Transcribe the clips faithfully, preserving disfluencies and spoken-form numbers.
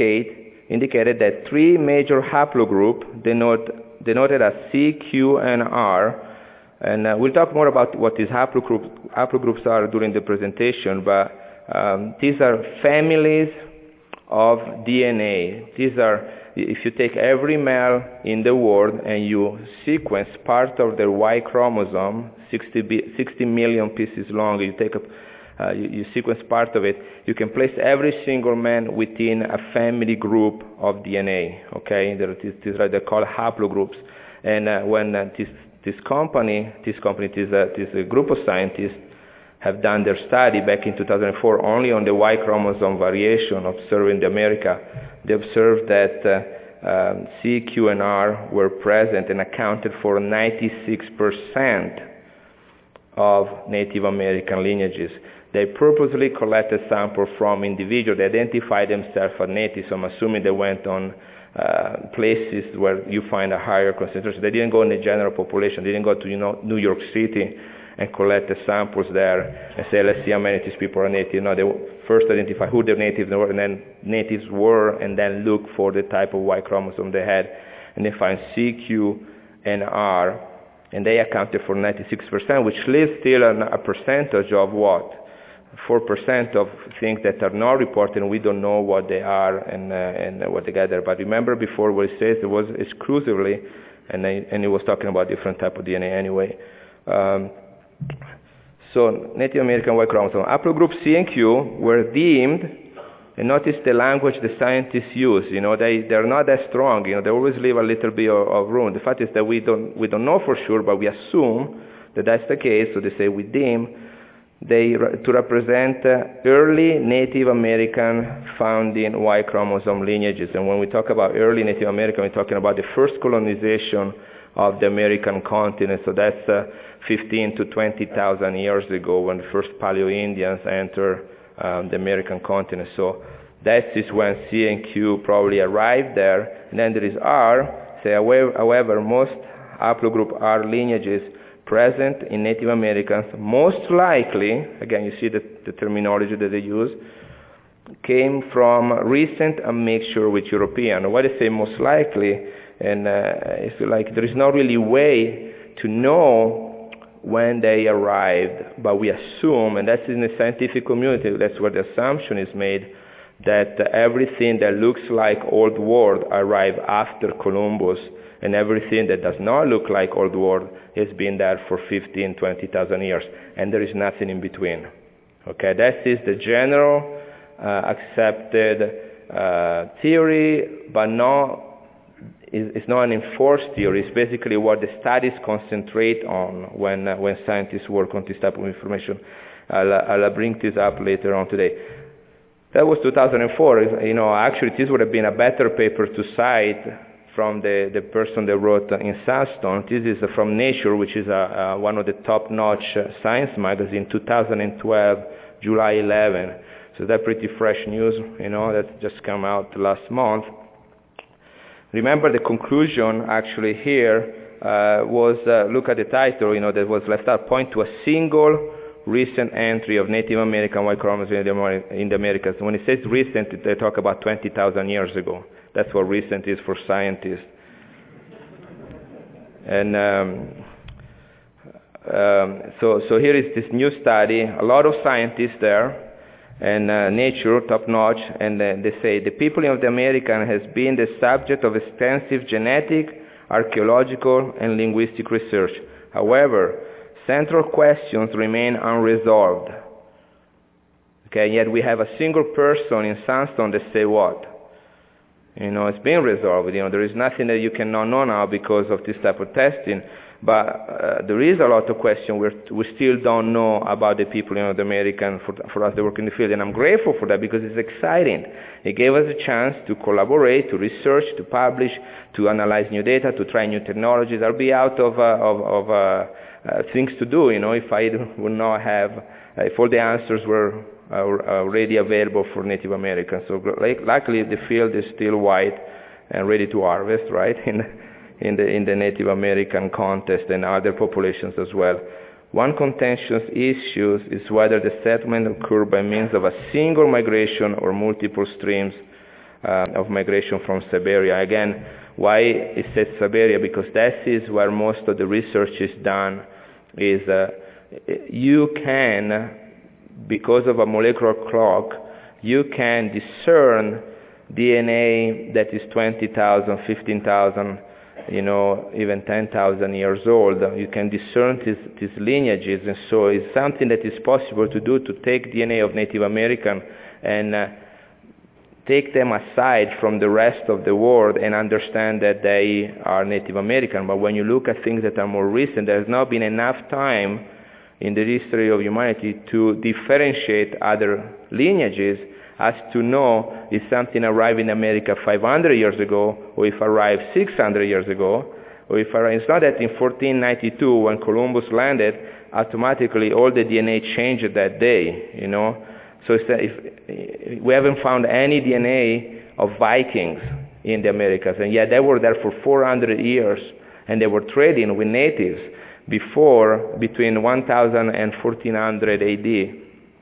indicate, indicated that three major haplogroups denote, denoted as C, Q, and R. And uh, we'll talk more about what these haplogroups, haplogroups are during the presentation, but um, these are families of D N A. These are, if you take every male in the world and you sequence part of their Y chromosome, sixty, sixty million pieces long, you take a, uh, you, you sequence part of it, you can place every single man within a family group of D N A, okay? These are, they're called haplogroups. And uh, when uh, this This company, this company, this, uh, this uh, group of scientists have done their study back in two thousand four only on the Y chromosome variation observed in the America. They observed that uh, um, C, Q, and R were present and accounted for ninety-six percent of Native American lineages. They purposely collected samples from individuals that identified themselves as natives. So I'm assuming they went on Uh, places where you find a higher concentration. They didn't go in the general population. They didn't go to you know, New York City and collect the samples there and say, let's see how many of these people are native. No, they first identify who the natives were, and then natives were, and then look for the type of Y chromosome they had. And they find C, Q, and R, and they accounted for ninety-six percent, which leaves still an, a percentage of what? four percent of things that are not reported, and we don't know what they are and, uh, and uh, what they gather. But remember before what it says, it was exclusively, and, I, and it was talking about different type of D N A anyway. Um, so Native American Y chromosome. Haplogroup C and Q were deemed, and notice the language the scientists use, you know, they, they're not that strong, you know, they always leave a little bit of, of room. The fact is that we don't, we don't know for sure, but we assume that that's the case, so they say we deem They to represent uh, early Native American founding Y chromosome lineages. And when we talk about early Native American, we're talking about the first colonization of the American continent. So that's uh, fifteen to twenty thousand years ago when the first Paleo-Indians enter um, the American continent. So that is when C and Q probably arrived there. And then there is R. Say, however, most haplogroup R lineages present in Native Americans, most likely, again you see the, the terminology that they use, came from recent admixture with European. Why they say most likely, and uh, it's like there is not really way to know when they arrived, but we assume, and that's in the scientific community, that's where the assumption is made, that uh, everything that looks like Old World arrived after Columbus, and everything that does not look like Old World has been there for fifteen, twenty thousand years, and there is nothing in between. Okay, that is the general uh, accepted uh, theory, but not, it's not an enforced theory. It's basically what the studies concentrate on when, uh, when scientists work on this type of information. I'll, I'll bring this up later on today. That was two thousand four. You know, actually, this would have been a better paper to cite from the, the person that wrote in Sandstone. This is from Nature, which is a, uh, one of the top-notch science magazines, two thousand twelve, July eleventh. So that's pretty fresh news, you know, that just came out last month. Remember the conclusion actually here uh, was, uh, look at the title, you know, that was left out, point to a single recent entry of Native American Y chromosome in the, in the Americas. When it says recent, they talk about twenty thousand years ago. That's what recent is for scientists. And um, um, so, so here is this new study. A lot of scientists there, and uh, Nature, top-notch, and uh, they say the people of the American has been the subject of extensive genetic, archaeological, and linguistic research. However, central questions remain unresolved. Okay, yet we have a single person in Sandstone that say what? You know, it's been resolved. You know, there is nothing that you cannot know now because of this type of testing. But uh, there is a lot of questions we we still don't know about the people in North America for, for us that work in the field. And I'm grateful for that because it's exciting. It gave us a chance to collaborate, to research, to publish, to analyze new data, to try new technologies. I'll be out of, uh, of, of uh, uh, things to do, you know, if I would not have, uh, if all the answers were already available for Native Americans. So luckily the field is still wide and ready to harvest, right, in, in, the, in the Native American context and other populations as well. One contentious issue is whether the settlement occurred by means of a single migration or multiple streams uh, of migration from Siberia. Again, why it says Siberia? Because that is where most of the research is done. Is uh, you can, because of a molecular clock, you can discern D N A that is twenty thousand, fifteen thousand, you know, even ten thousand years old. You can discern these, these lineages, and so it's something that is possible to do, to take D N A of Native American and uh, take them aside from the rest of the world and understand that they are Native American. But when you look at things that are more recent, there has not been enough time in the history of humanity to differentiate other lineages as to know if something arrived in America five hundred years ago, or if arrived six hundred years ago, or if arrived. It's not that in fourteen ninety-two, when Columbus landed, automatically all the D N A changed that day, you know. So it's, if, we haven't found any D N A of Vikings in the Americas, and yet they were there for four hundred years, and they were trading with natives before, between one thousand and fourteen hundred A D.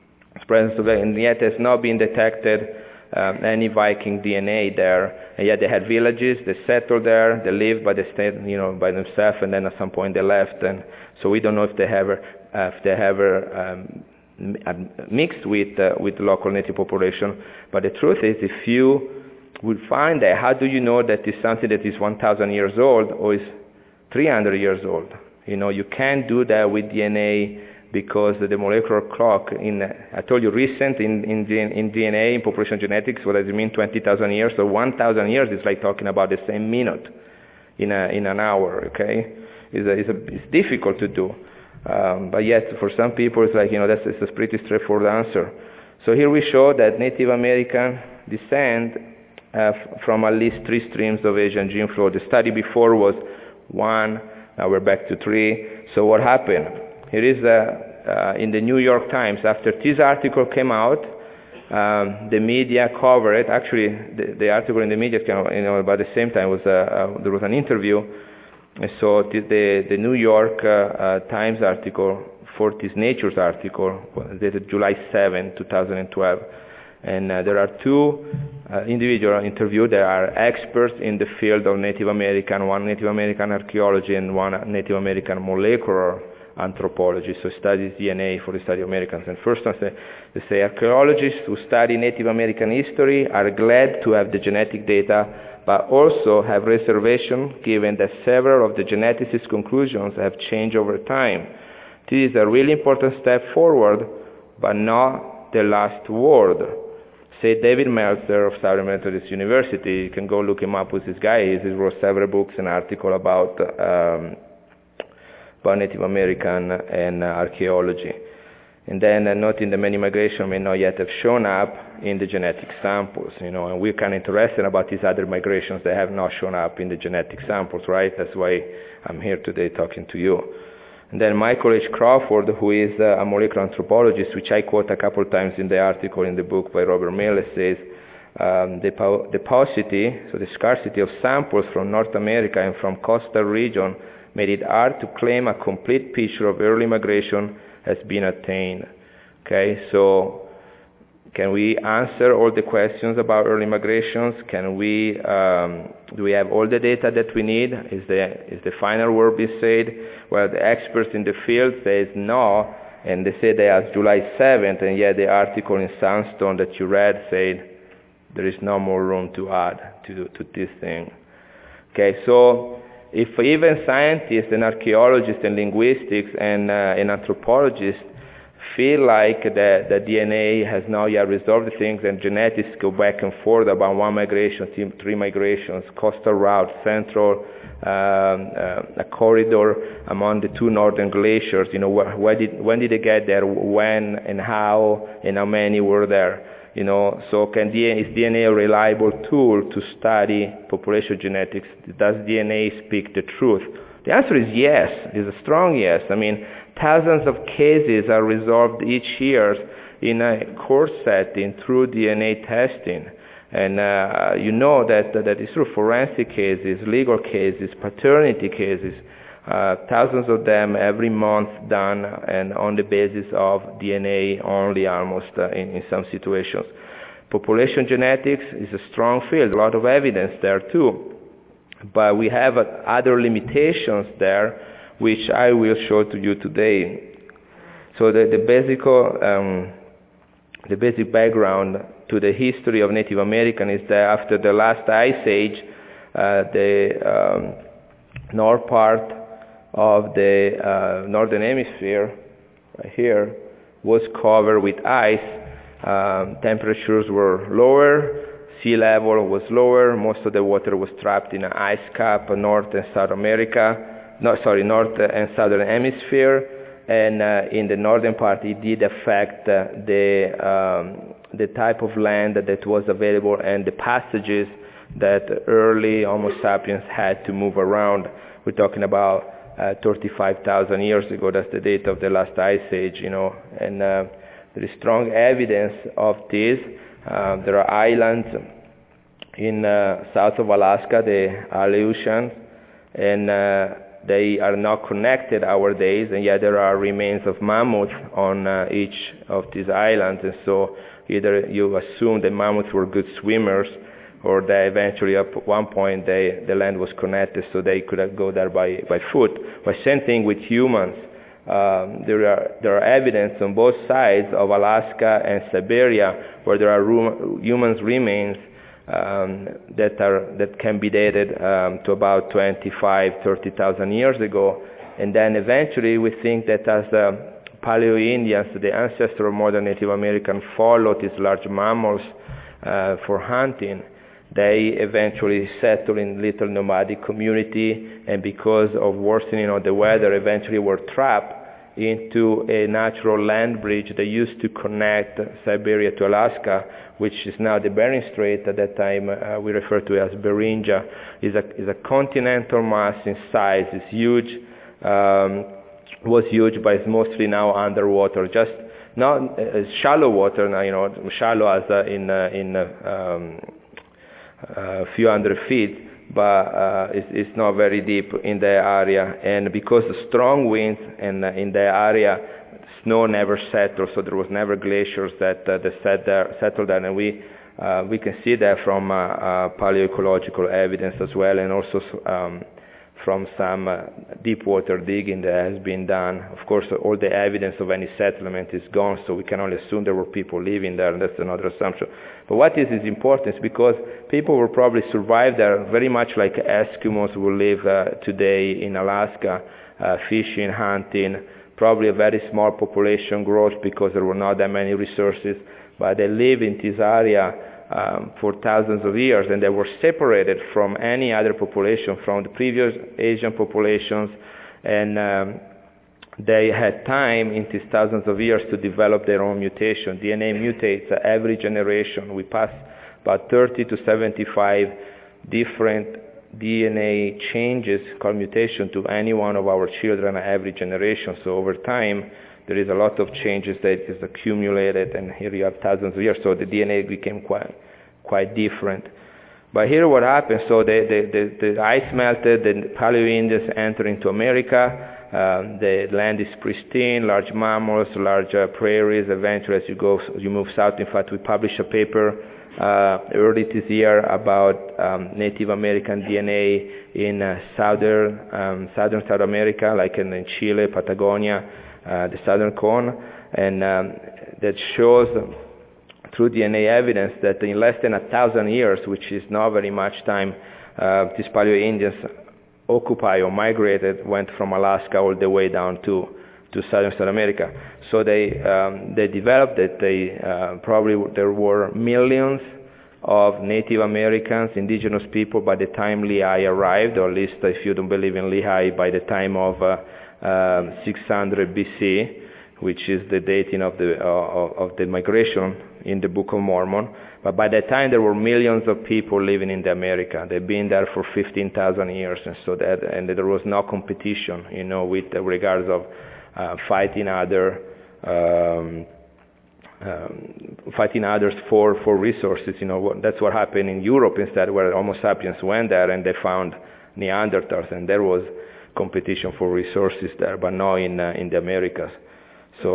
And yet has not been detected um, any Viking D N A there. And yet they had villages, they settled there, they lived, but they stayed, you know, by themselves, and then at some point they left. And so we don't know if they ever, uh, if they ever um, mixed with uh, with the local native population. But the truth is, if you would find that, how do you know that it's something that is one thousand years old or is three hundred years old? You know, you can't do that with D N A, because the molecular clock, in, I told you, recent in, in, in D N A, in population genetics, what does it mean, twenty thousand years? So one thousand years is like talking about the same minute in, a, in an hour, okay? It's, a, it's, a, it's difficult to do. Um, but yet, for some people, it's like, you know, that's it's a pretty straightforward answer. So here we show that Native American descent uh, from at least three streams of Asian gene flow. The study before was one, now we're back to three. So what happened? Here is uh, uh, in the New York Times. After this article came out, um, the media covered it. Actually, the, the article in the media came out, you know, about the same time was uh, uh, there was an interview. And so the, the, the New York uh, uh, Times article for this Nature's article was dated July seventh, two thousand twelve. And uh, there are two uh, individuals interviewed that are experts in the field of Native American, one Native American archaeology and one Native American molecular anthropology, so studies D N A for the study of Americans. And first one, they say archaeologists who study Native American history are glad to have the genetic data, but also have reservation given that several of the geneticists' conclusions have changed over time. This is a really important step forward, but not the last word. Say David Meltzer of Southern Methodist University. You can go look him up with this guy. He wrote several books and articles about um, about Native American and uh, archaeology. And then uh, noting the many migration may not yet have shown up in the genetic samples, you know, and we're kind of interested about these other migrations that have not shown up in the genetic samples, right? That's why I'm here today talking to you. And then Michael H. Crawford, who is uh, a molecular anthropologist, which I quote a couple of times in the article in the book by Robert Miller, says um, the, pa- the paucity, so the scarcity of samples from North America and from coastal region made it hard to claim a complete picture of early migration has been attained. Okay, so can we answer all the questions about early migrations? Can we, um, do we have all the data that we need? Is the, is the final word being said? Well, the experts in the field says no, and they say they asked July seventh, and yet the article in Sandstone that you read said there is no more room to add to, to this thing. Okay, so if even scientists and archaeologists and linguistics and, uh, and anthropologists feel like the, the D N A has not yet resolved things, and geneticists go back and forth about one migration, three migrations, coastal route, central, um, uh, a corridor among the two northern glaciers, you know, wh- where did, when did they get there, when and how, and how many were there? You know, so can D N A, is D N A a reliable tool to study population genetics? Does D N A speak the truth? The answer is yes. It's a strong yes. I mean, thousands of cases are resolved each year in a court setting through D N A testing. And uh, you know that that is through forensic cases, legal cases, paternity cases, uh, thousands of them every month done, and on the basis of D N A only almost uh, in, in some situations. Population genetics is a strong field, a lot of evidence there too. But we have uh, other limitations there, which I will show to you today. So the, the basic um, the basic background to the history of Native American is that after the last ice age, uh, the um, north part of the uh, northern hemisphere, right here, was covered with ice. Um, temperatures were lower, sea level was lower, most of the water was trapped in an ice cap, North and South America, no, sorry, North and Southern Hemisphere, and uh, in the northern part it did affect uh, the, um, the type of land that was available and the passages that early Homo sapiens had to move around. We're talking about uh, thirty-five thousand years ago, that's the date of the last ice age, you know, and uh, there is strong evidence of this. Uh, there are islands in uh, south of Alaska, the Aleutians, and uh, they are not connected nowadays, and yet there are remains of mammoths on uh, each of these islands, and so either you assume the mammoths were good swimmers, or they eventually at one point they, the land was connected so they could go there by, by foot. But same thing with humans. Um, there are there are evidence on both sides of Alaska and Siberia where there are room, humans remains um, that are that can be dated um, to about twenty-five, thirty thousand years ago, and then eventually we think that as the Paleo-Indians, the ancestor of modern Native American, followed these large mammals uh, for hunting, they eventually settled in little nomadic community, and because of worsening of the weather, eventually were trapped into a natural land bridge that used to connect Siberia to Alaska, which is now the Bering Strait. At that time, uh, we refer to it as Beringia. Is a is a continental mass in size. It's huge. Um, was huge, but it's mostly now underwater. Just not uh, shallow water now. You know, shallow as uh, in uh, in. Uh, um, a few hundred feet, but uh, it's, it's not very deep in the area. And because of strong winds and uh, in the area, snow never settled, so there was never glaciers that, uh, that set there, settled there. And we uh, we can see that from uh, uh, paleoecological evidence as well, and also um, from some uh, deep water digging that has been done. Of course, all the evidence of any settlement is gone, so we can only assume there were people living there, and that's another assumption. But what is, is important is because people will probably survive there very much like Eskimos will live uh, today in Alaska, uh, fishing, hunting, probably a very small population growth because there were not that many resources, but they live in this area Um, for thousands of years, and they were separated from any other population, from the previous Asian populations, and um, they had time in these thousands of years to develop their own mutation. D N A mutates every generation. We pass about thirty to seventy-five different D N A changes called mutation to any one of our children every generation. So over time, there is a lot of changes that is accumulated, and here you have thousands of years, so the D N A became quite quite different. But here what happened, so the, the, the, the ice melted, the Paleo-Indians entered into America, um, the land is pristine, large mammals, large uh, prairies. Eventually, as you go, you move south. In fact, we published a paper uh, early this year about um, Native American D N A in uh, southern um, southern South America, like in, in Chile, Patagonia, Uh, the southern cone, and um, that shows through D N A evidence that in less than a thousand years, which is not very much time, uh, these Paleo-Indians occupy or migrated, went from Alaska all the way down to, to southern South America. So they um, they developed that they uh, probably there were millions of Native Americans, indigenous people, by the time Lehi arrived, or at least if you don't believe in Lehi, by the time of uh, Um, six hundred B C, which is the dating of the uh, of the migration in the Book of Mormon. But by that time, there were millions of people living in the America. They've been there for fifteen thousand years, and so that and there was no competition, you know, with regards of uh, fighting other um, um, fighting others for for resources. You know, that's what happened in Europe instead, where Homo sapiens went there and they found Neanderthals, and there was competition for resources there, but not in uh, in the Americas. So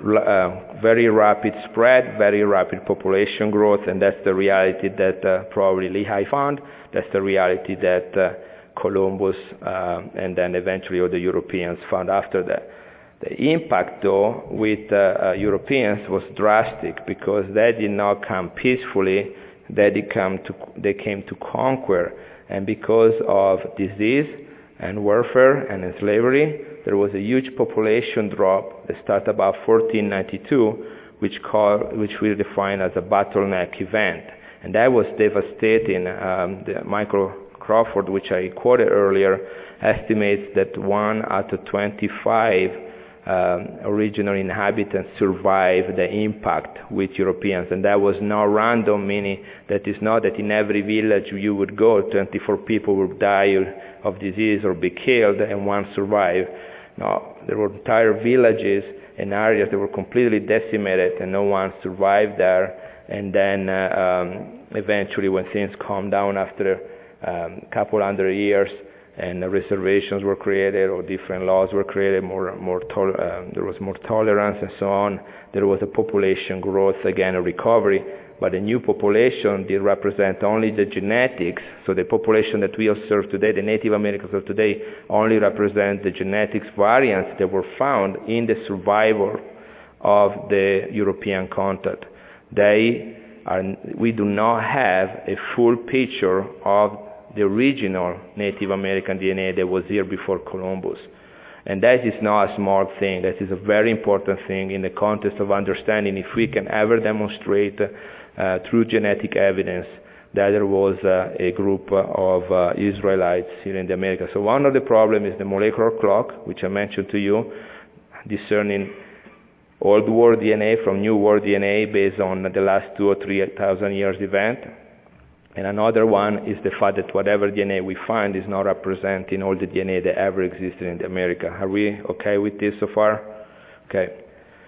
uh, very rapid spread, very rapid population growth, and that's the reality that uh, probably Lehi found. That's the reality that uh, Columbus uh, and then eventually all the Europeans found after that. The impact, though, with uh, uh, Europeans was drastic because they did not come peacefully. They, did come to, they came to conquer, and because of disease and warfare and slavery, there was a huge population drop that started about fourteen ninety-two, which, call, which we define as a bottleneck event. And that was devastating. Um, the Michael Crawford, which I quoted earlier, estimates that one out of twenty-five um, original inhabitants survived the impact with Europeans. And that was not random, meaning that it's not that in every village you would go, twenty-four people would die of disease or be killed and one survived. No, there were entire villages and areas that were completely decimated and no one survived there. And then uh, um, eventually when things calmed down after a um, couple hundred years and uh, reservations were created or different laws were created, more, more tol- uh, there was more tolerance and so on, there was a population growth, again a recovery. But the new population did represent only the genetics, so the population that we observe today, the Native Americans of today, only represent the genetics variants that were found in the survival of the European contact. They are, we do not have a full picture of the original Native American D N A that was here before Columbus. And that is not a small thing. That is a very important thing in the context of understanding if we can ever demonstrate uh, through genetic evidence that there was uh, a group of uh, Israelites here in the Americas. So one of the problems is the molecular clock, which I mentioned to you, discerning old world D N A from new world D N A based on the last two or three thousand years event. And another one is the fact that whatever D N A we find is not representing all the D N A that ever existed in America. Are we okay with this so far? Okay.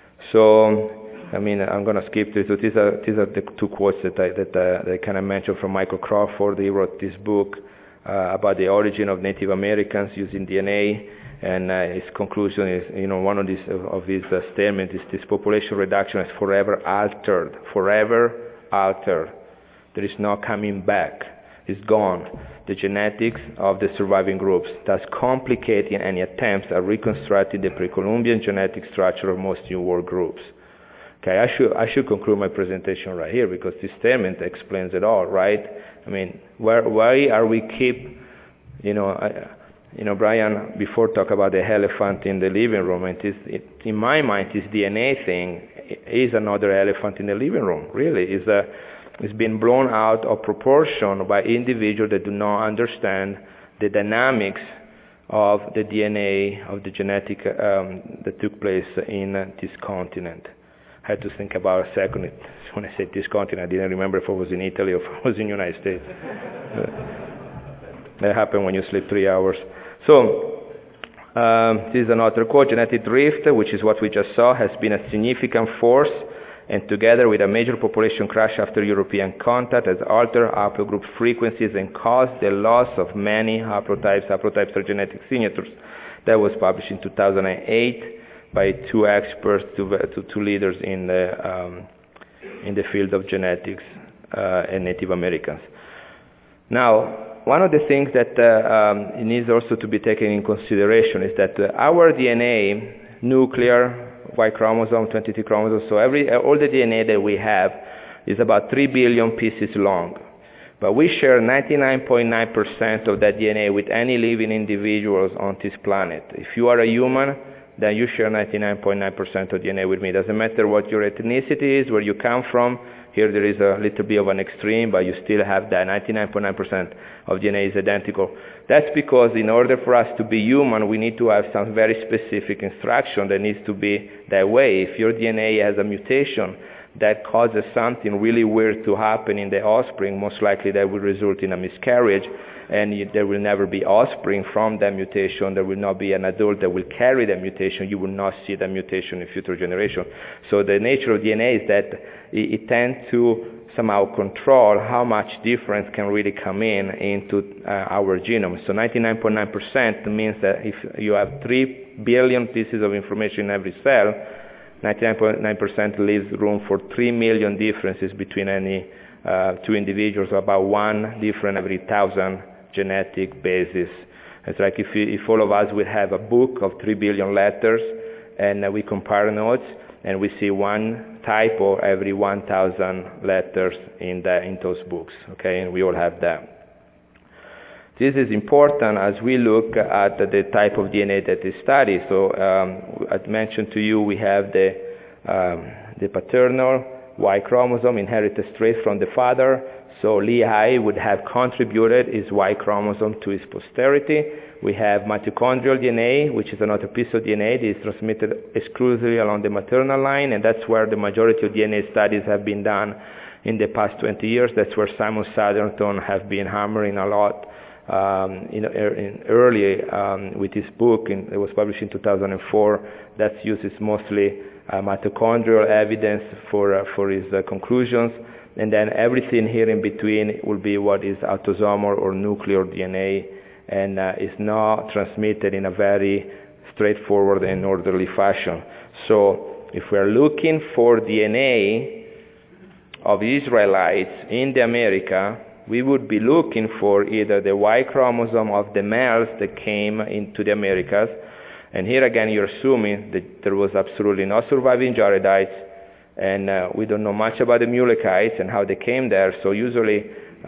So, I mean, I'm going to skip this. So these are, these are the two quotes that I, that, uh, that I kind of mentioned from Michael Crawford. He wrote this book uh, about the origin of Native Americans using D N A. And uh, his conclusion is, you know, one of, these, of his uh, statements is this population reduction is forever altered, forever altered. There is no coming back. It's gone. The genetics of the surviving groups, thus complicating any attempts at reconstructing the pre-Columbian genetic structure of most New World groups. Okay, I should, I should conclude my presentation right here because this statement explains it all, right? I mean, where, why are we keep, you know, I, you know, Brian before talked about the elephant in the living room, and it, it, in my mind, this D N A thing is another elephant in the living room, really. It's a, It's been blown out of proportion by individuals that do not understand the dynamics of the D N A, of the genetic um, that took place in uh, this continent. I had to think about a second. When I said this continent, I didn't remember if I was in Italy or if I was in the United States. That happened when you sleep three hours. So, um, this is another quote. Genetic drift, which is what we just saw, has been a significant force, and together with a major population crash after European contact has altered haplogroup frequencies and caused the loss of many haplotypes. Haplotypes are genetic signatures. That was published in two thousand eight by two experts, two, two, two leaders in the, um, in the field of genetics uh, and Native Americans. Now, one of the things that uh, um, needs also to be taken in consideration is that uh, our D N A, nuclear, Y chromosome, twenty-three chromosomes, so every, all the D N A that we have is about three billion pieces long. But we share ninety-nine point nine percent of that D N A with any living individuals on this planet. If you are a human, then you share ninety-nine point nine percent of D N A with me. It doesn't matter what your ethnicity is, where you come from. Here there is a little bit of an extreme, but you still have that ninety-nine point nine percent of D N A is identical. That's because in order for us to be human, we need to have some very specific instruction that needs to be that way. If your D N A has a mutation that causes something really weird to happen in the offspring, most likely that will result in a miscarriage, and you, there will never be offspring from that mutation. There will not be an adult that will carry that mutation. You will not see that mutation in future generations. So the nature of D N A is that it, it tends to somehow control how much difference can really come in into uh, our genome. So ninety-nine point nine percent means that if you have three billion pieces of information in every cell, ninety-nine point nine percent leaves room for three million differences between any uh, two individuals, about one different every thousand genetic bases. It's like if, you, if all of us would have a book of three billion letters, and uh, we compare notes, and we see one typo every one thousand letters in, the, in those books, okay, and we all have that. This is important as we look at the type of D N A that is studied. So um, I mentioned to you we have the, um, the paternal Y chromosome inherited straight from the father. So Lehi would have contributed his Y chromosome to his posterity. We have mitochondrial D N A, which is another piece of D N A that is transmitted exclusively along the maternal line, and that's where the majority of D N A studies have been done in the past twenty years. That's where Simon Southernton has been hammering a lot um, in, in early um, with his book. In, it was published in two thousand four. That uses mostly uh, mitochondrial evidence for, uh, for his uh, conclusions. And then everything here in between will be what is autosomal or nuclear D N A, and uh, is not transmitted in a very straightforward and orderly fashion. So if we're looking for D N A of Israelites in the America, we would be looking for either the Y chromosome of the males that came into the Americas, and here again you're assuming that there was absolutely no surviving Jaredites, and uh, we don't know much about the Mulekites and how they came there, so usually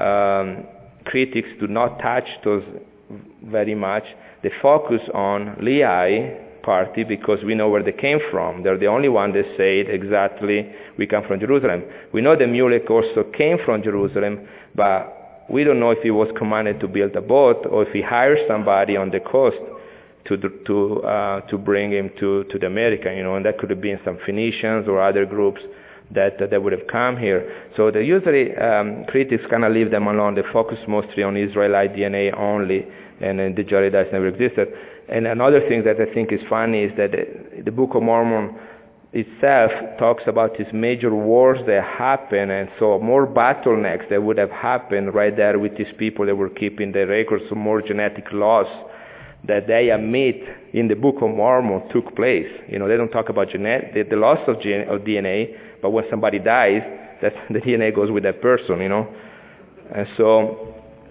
um, critics do not touch those very much. They focus on Lehi party because we know where they came from. They're the only one that said exactly we come from Jerusalem. We know the Mulek also came from Jerusalem, but we don't know if he was commanded to build a boat or if he hired somebody on the coast to to uh, to bring him to, to the America, you know, and that could have been some Phoenicians or other groups that uh, that would have come here. So they usually um, critics kind of leave them alone. They focus mostly on Israelite D N A only, and uh, the Jaredites never existed. And another thing that I think is funny is that the, the Book of Mormon itself talks about these major wars that happen, and so more bottlenecks that would have happened right there with these people that were keeping the records, so more genetic loss that they admit in the Book of Mormon took place. You know, they don't talk about genet- the, the loss of, gen- of D N A, but when somebody dies, that the D N A goes with that person, you know. And so,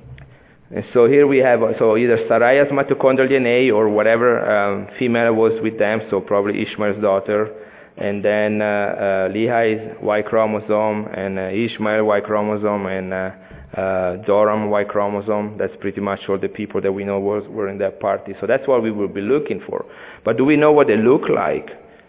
and so here we have, so either Sarai's mitochondrial D N A or whatever um, female was with them, so probably Ishmael's daughter, and then uh, uh, Lehi's Y chromosome, and uh, Ishmael Y chromosome, and uh, Uh, Joram Y chromosome. That's pretty much all the people that we know was, were in that party. So that's what we will be looking for. But do we know what they look like?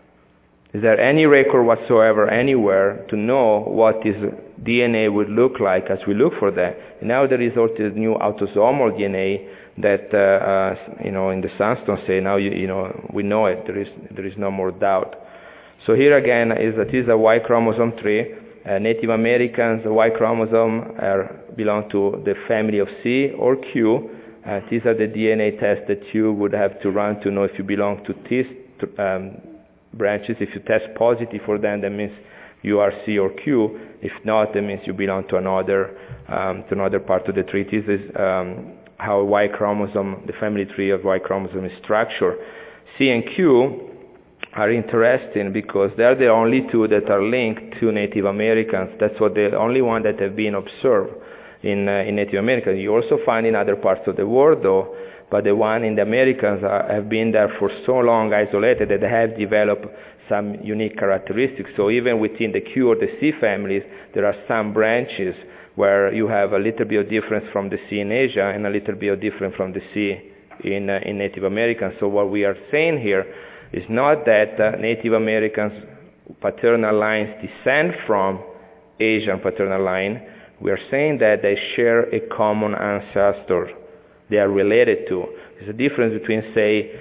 Is there any record whatsoever anywhere to know what this D N A would look like as we look for that? And now there is also new autosomal D N A that, uh, uh, you know, in the Sandstone say, now, you, you know, we know it. There is, there is no more doubt. So here again is that is a Y chromosome tree. Uh, Native Americans, the Y chromosome are, belong to the family of C or Q. Uh, these are the D N A tests that you would have to run to know if you belong to these um, branches. If you test positive for them, that means you are C or Q. If not, that means you belong to another um, to another part of the tree. This is um, how Y chromosome, the family tree of Y chromosome is structured. C and Q are interesting because they're the only two that are linked to Native Americans. That's what the only one that have been observed in, uh, in Native Americans. You also find in other parts of the world, though, but the one in the Americans are, have been there for so long isolated that they have developed some unique characteristics. So even within the Q or the C families, there are some branches where you have a little bit of difference from the C in Asia and a little bit of difference from the C in, uh, in Native Americans. So what we are saying here is not that uh, Native Americans' paternal lines descend from Asian paternal line. We are saying that they share a common ancestor. They are related to. There's a difference between, say,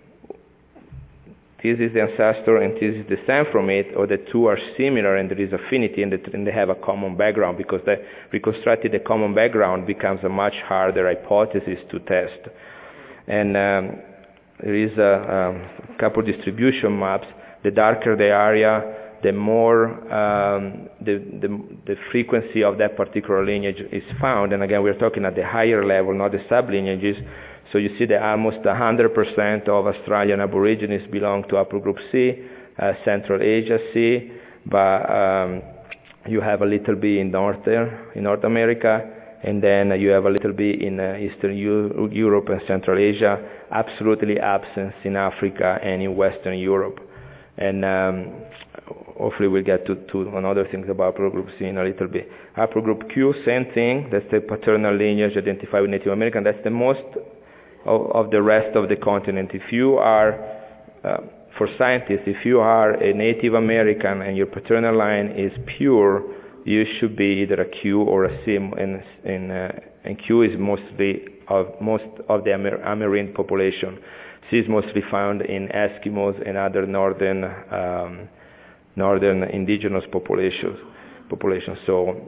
this is the ancestor and this is descent from it, or the two are similar and there is affinity and, the, and they have a common background, because the reconstructing the common background becomes a much harder hypothesis to test. And um, there is a, a couple distribution maps. The darker the area, the more um, the, the, the frequency of that particular lineage is found. And again, we're talking at the higher level, not the sublineages. So you see that almost one hundred percent of Australian Aborigines belong to upper group C, uh, Central Asia Sea, but um, you have a little bit in northern, in North America, and then uh, you have a little bit in uh, Eastern U- Europe and Central Asia, absolutely absent in Africa and in Western Europe. And um, hopefully we'll get to, to another things about haplogroup C in a little bit. Haplogroup Q, same thing. That's the paternal lineage identified with Native American. That's the most of, of the rest of the continent. If you are, uh, for scientists, if you are a Native American and your paternal line is pure, you should be either a Q or a C. And, and, uh, and Q is mostly of most of the Amer- American population. C is mostly found in Eskimos and other northern um, northern indigenous populations. populations. So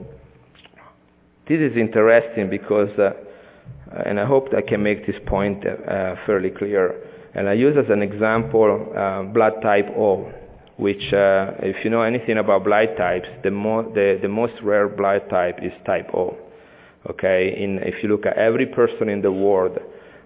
this is interesting because, uh, and I hope I can make this point uh, fairly clear. And I use as an example uh, blood type O, which, uh, if you know anything about blood types, the, mo- the, the most rare blood type is type O. Okay, in, if you look at every person in the world,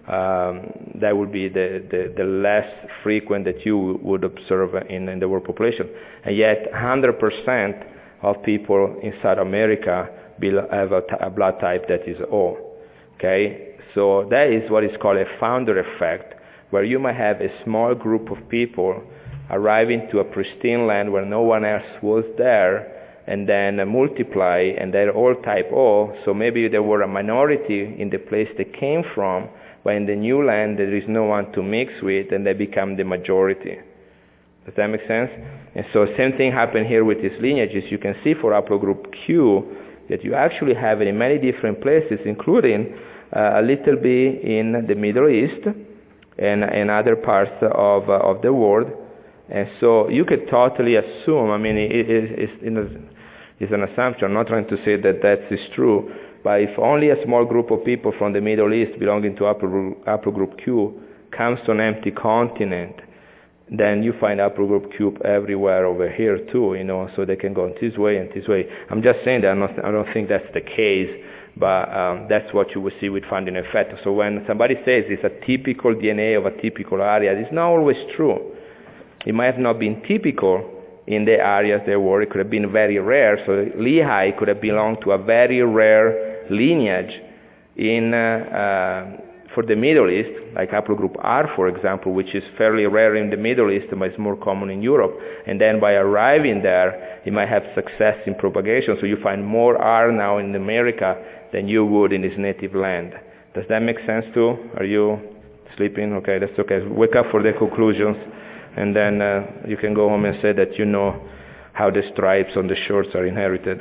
Um, that would be the, the, the less frequent that you would observe in, in the world population. And yet one hundred percent of people in South America have a, t- a blood type that is O. Okay? So that is what is called a founder effect, where you might have a small group of people arriving to a pristine land where no one else was there, and then uh, multiply, and they're all type O, so maybe there were a minority in the place they came from, but in the new land there is no one to mix with, and they become the majority. Does that make sense? And so same thing happened here with these lineages. You can see for haplogroup Q that you actually have it in many different places, including uh, a little bit in the Middle East and, and other parts of, uh, of the world. And so you could totally assume, I mean, it, it, it's, you know, it's an assumption. I'm not trying to say that that is true, but if only a small group of people from the Middle East belonging to haplogroup Q comes to an empty continent, then you find haplogroup Q everywhere over here too, you know, so they can go this way and this way. I'm just saying that I'm not, I don't think that's the case, but um, that's what you will see with founding effect. So when somebody says it's a typical D N A of a typical area, it's not always true. It might have not been typical in the areas they were. It could have been very rare. So Lehi could have belonged to a very rare lineage in uh, uh, for the Middle East, like haplogroup R, for example, which is fairly rare in the Middle East, but it's more common in Europe. And then by arriving there, it might have success in propagation. So you find more R now in America than you would in its native land. Does that make sense too? Are you sleeping? Okay, that's okay. Wake up for the conclusions. And then uh, you can go home and say that you know how the stripes on the shorts are inherited.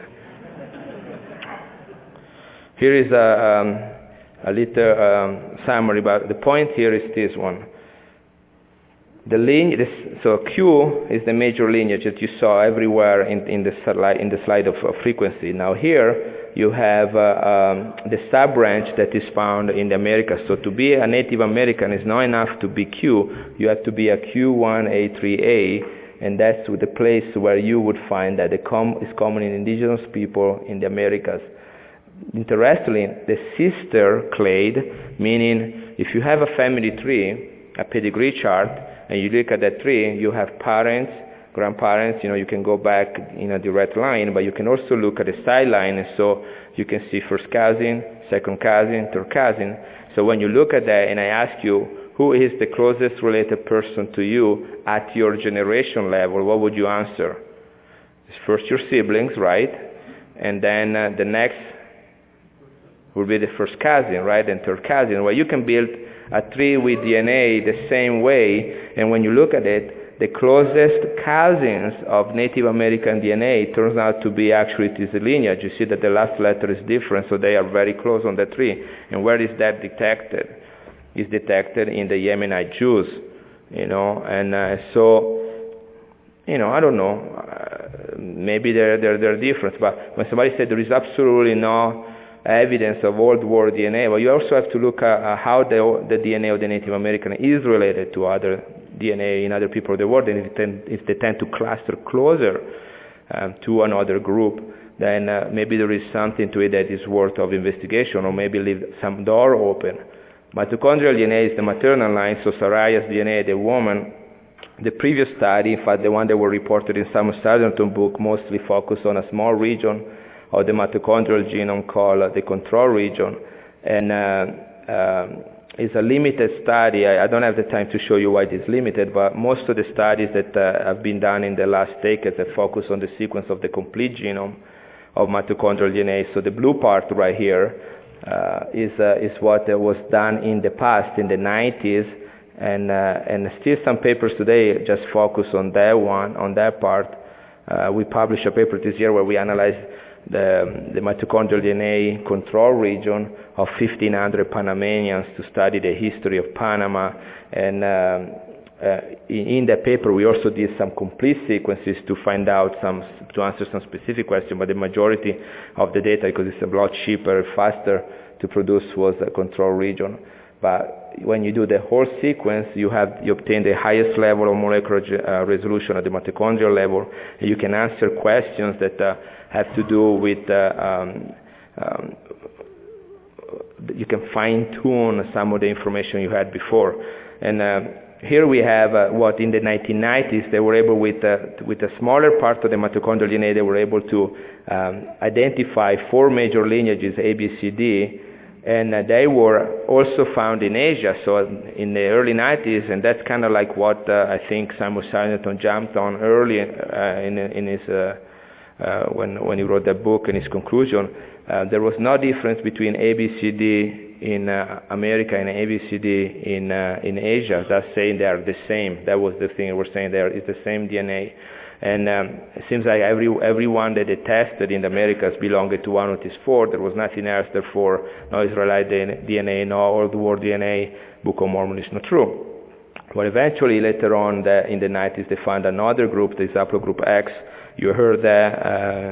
Here is a, um, a little um, summary, but the point here is this one. The lineage, so Q is the major lineage that you saw everywhere in, in, the, slide, in the slide of, of frequency. Now here you have uh, um, the sub-branch that is found in the Americas. So to be a Native American is not enough to be Q. You have to be a Q one A three A, and that's the place where you would find that the com- is common in indigenous people in the Americas. Interestingly, the sister clade, meaning if you have a family tree, a pedigree chart, and you look at that tree, you have parents, grandparents, you know, you can go back in a direct line, but you can also look at the sideline, and so you can see first cousin, second cousin, third cousin. So when you look at that and I ask you, who is the closest related person to you at your generation level, what would you answer? It's first your siblings, right? And then uh, the next will be the first cousin, right? And third cousin. Well, you can build a tree with D N A the same way, and when you look at it, the closest cousins of Native American D N A turns out to be actually this lineage. You see that the last letter is different, so they are very close on the tree. And where is that detected? It's detected in the Yemenite Jews, you know, and uh, so, you know, I don't know, uh, maybe they're, they're, they're different, but when somebody said there is absolutely no evidence of Old World D N A, well, you also have to look at uh, how the, the D N A of the Native American is related to other D N A in other people of the world, and if, tend, if they tend to cluster closer um, to another group, then uh, maybe there is something to it that is worth of investigation, or maybe leave some door open. Mitochondrial D N A is the maternal line, so Saraya's D N A, the woman, The previous study, in fact, the one that were reported in Samuel Sargent's book, mostly focused on a small region of the mitochondrial genome called the control region, and uh, um, it's a limited study. I, I don't have the time to show you why it is limited, but most of the studies that uh, have been done in the last decades have focused on the sequence of the complete genome of mitochondrial D N A. So the blue part right here uh, is uh, is what uh, was done in the past, in the nineties, and uh, and still some papers today just focus on that one, on that part. Uh, we published a paper this year where we analyzed the, the mitochondrial D N A control region of fifteen hundred Panamanians to study the history of Panama. And um, uh, in, in that paper we also did some complete sequences to find out some, to answer some specific questions, but the majority of the data, because it's a lot cheaper, faster to produce, was a control region. But when you do the whole sequence, you have you obtain the highest level of molecular uh, resolution at the mitochondrial level, and you can answer questions that uh, have to do with uh, um, um, you can fine-tune some of the information you had before. And uh, here we have uh, what in the nineteen nineties they were able, with uh, with a smaller part of the mitochondrial D N A, they were able to um, identify four major lineages, A, B, C, D. And uh, they were also found in Asia, so in the early nineties, and that's kind of like what uh, I think Samuel Sargent jumped on early uh, in, in his, uh, uh, when, when he wrote that book, in his conclusion. Uh, there was no difference between A B C D in uh, America and A B C D in, uh, in Asia. That's saying they are the same. That was the thing we're saying there, it's the same D N A. And um, it seems like every everyone that they tested in the Americas belonged to one of these four. There was nothing else, therefore, no Israelite D N A, no Old World D N A, Book of Mormon is not true. But eventually, later on the, in the nineties, they found another group, this haplogroup X. You heard that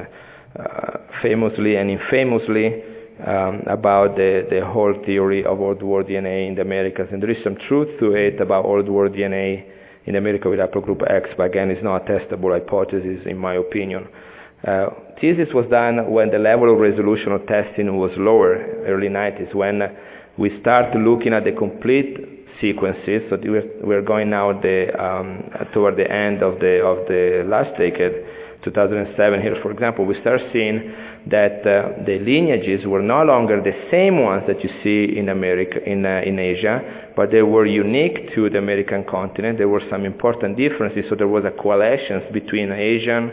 uh, uh, famously and infamously um, about the, the whole theory of Old World D N A in the Americas. And there is some truth to it about Old World D N A in America with haplogroup X, but again, it's not a testable hypothesis in my opinion. Uh, thesis was done when the level of resolution of testing was lower, early nineties, when we started looking at the complete sequences. So we're, we're going now the, um, toward the end of the, of the last decade, two thousand seven here, for example, we start seeing that uh, the lineages were no longer the same ones that you see in America, in, uh, in Asia, but they were unique to the American continent. There were some important differences, so there was a coalescence between Asian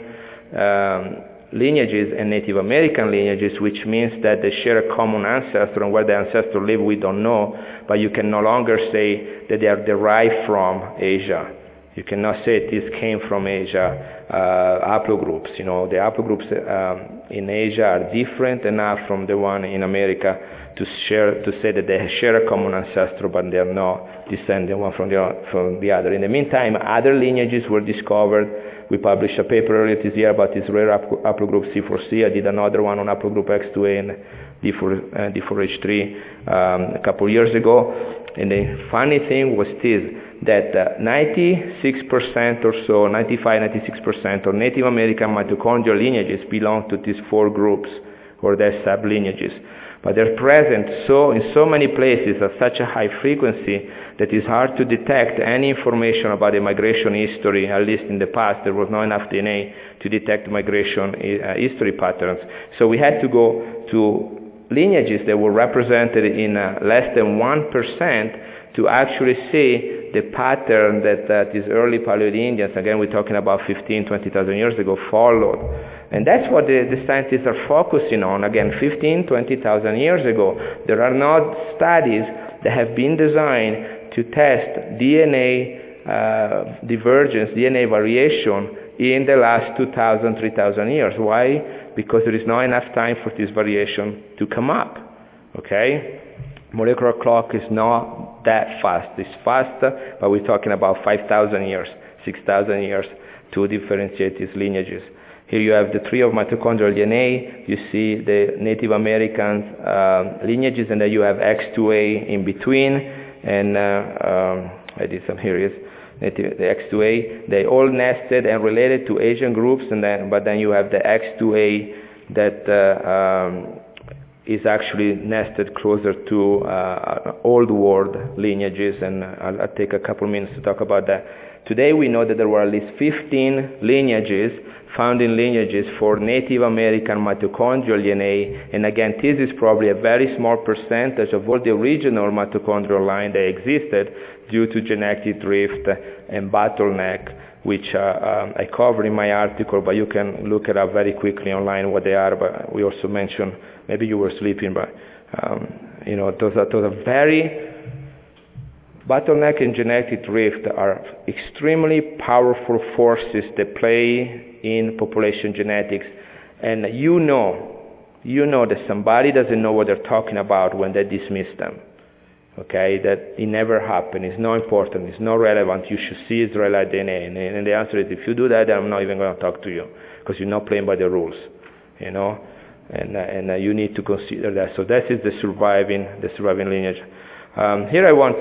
um, lineages and Native American lineages, which means that they share a common ancestor, and where the ancestor lived we don't know, but you can no longer say that they are derived from Asia. You cannot say this came from Asia, uh, haplogroups. You know, the haplogroups um, in Asia are different enough from the one in America to share, to say that they share a common ancestor, but they are not descended one from the, from the other. In the meantime, other lineages were discovered. We published a paper earlier this year about this rare haplogroup C four C. I did another one on haplogroup X two A and D four H three um, a couple of years ago. And the funny thing was this, that uh, ninety-six percent or so, ninety-five, ninety-six percent of Native American mitochondrial lineages belong to these four groups, or their sublineages. But they're present so in so many places at such a high frequency that it's hard to detect any information about the migration history. At least in the past, there was not enough D N A to detect migration uh, history patterns. So we had to go to lineages that were represented in uh, less than one percent to actually see the pattern that uh, these early Paleo-Indians, again we're talking about fifteen, twenty thousand years ago, followed. And that's what the, the scientists are focusing on, again, fifteen, twenty thousand years ago. There are not studies that have been designed to test D N A uh, divergence, D N A variation in the last two thousand, three thousand years. Why? Because there is not enough time for this variation to come up, okay? Molecular clock is not that fast. It's fast, but we're talking about five thousand years, six thousand years to differentiate these lineages. Here you have the tree of mitochondrial D N A. You see the Native American uh, lineages, and then you have X two A in between. And uh, um, I did some here. Is the X two A. They all nested and related to Asian groups, and then but then you have the X two A that uh, um, is actually nested closer to uh, old world lineages, and I'll, I'll take a couple minutes to talk about that Today we know that there were at least fifteen lineages, founding lineages for Native American mitochondrial D N A, and again, this is probably a very small percentage of all the original mitochondrial line that existed due to genetic drift and bottleneck, which uh, um, I cover in my article, but you can look it up very quickly online what they are. But we also mentioned, maybe you were sleeping, but um, you know, those are, those are very, bottleneck and genetic drift are extremely powerful forces that play in population genetics. And you know, you know that somebody doesn't know what they're talking about when they dismiss them. Okay, that it never happened, it's not important, it's not relevant, you should see Israelite D N A. And, and the answer is, if you do that, then I'm not even going to talk to you, because you're not playing by the rules, you know, and, uh, and uh, you need to consider that. So that is the surviving, the surviving lineage. Um, here I want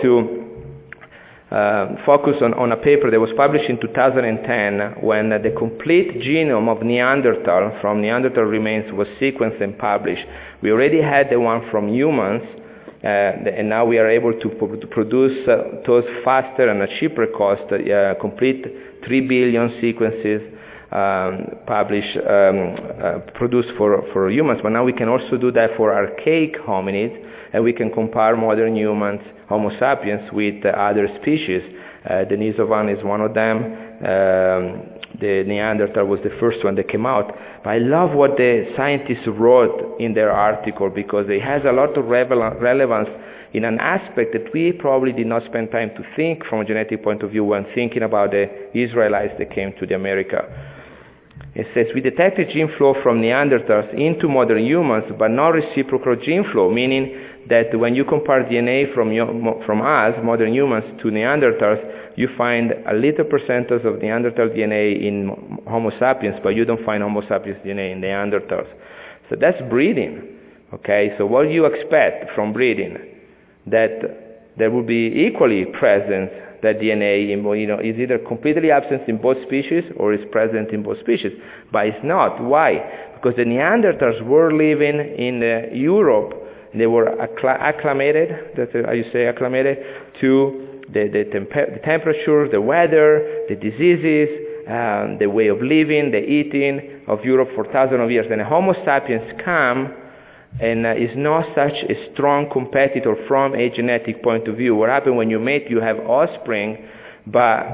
to uh, focus on, on a paper that was published in two thousand ten when uh, the complete genome of Neanderthal from Neanderthal remains was sequenced and published. We already had the one from humans, Uh, and now we are able to, to produce uh, those faster and at cheaper cost, uh, complete three billion sequences um, published, um, uh, produced for, for humans. But now we can also do that for archaic hominids, and we can compare modern humans, Homo sapiens, with uh, other species. Uh, Denisovan is one of them. Um, the Neanderthal was the first one that came out. But I love what the scientists wrote in their article, because it has a lot of relevance in an aspect that we probably did not spend time to think from a genetic point of view when thinking about the Israelites that came to the America. It says, we detected gene flow from Neanderthals into modern humans, but not reciprocal gene flow, meaning that when you compare D N A from, from us, modern humans, to Neanderthals, you find a little percentage of Neanderthal D N A in Homo sapiens, but you don't find Homo sapiens D N A in Neanderthals. So that's breeding, okay? So what do you expect from breeding? That there will be equally present, that D N A in, you know, is either completely absent in both species or is present in both species. But it's not. Why? Because the Neanderthals were living in uh, Europe. They were accl- acclimated, that's how you say acclimated, to the, the, temp- the temperature, the weather, the diseases, um, the way of living, the eating of Europe for thousands of years. And Homo sapiens come and uh, is not such a strong competitor from a genetic point of view. What happens when you mate, you have offspring, but